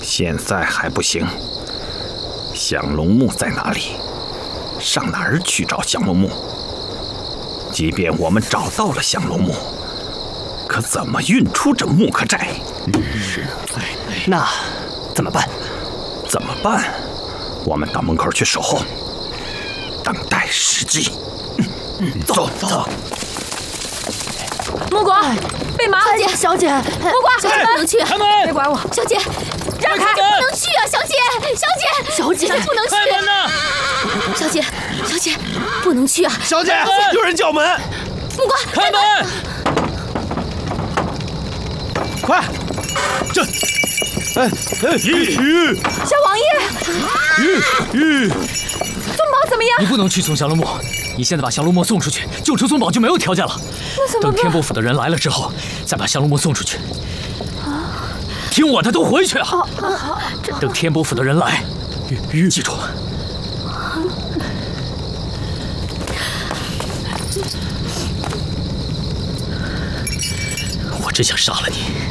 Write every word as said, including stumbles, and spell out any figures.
现在还不行。降龙木在哪里？上哪儿去找降龙木？即便我们找到了降龙木，可怎么运出这木克寨？ 是，那怎么办？ 怎么办？我们到门口去守候，等待时机。嗯，走走。 木果，贝麻， 小姐，小姐， 木果， 小姐不能去， 开门！ 别管我， 小姐，让开！不能去啊，小姐，小姐， 小姐不能去！ 开门呐！ 小姐，小姐，不能去啊！ 小姐，有人叫门！ 木果， 开门！ 快，这，哎哎，玉， 小王爷， 玉玉， 宗宝怎么样？ 你不能去送降龙木，你现在把降龙木送出去，救出宗宝就没有条件了。 那怎么办？ 等天波府的人来了之后，再把降龙木送出去。听我的，都回去啊！ 好，好， 等天波府的人来，玉玉，记住。我真想杀了你。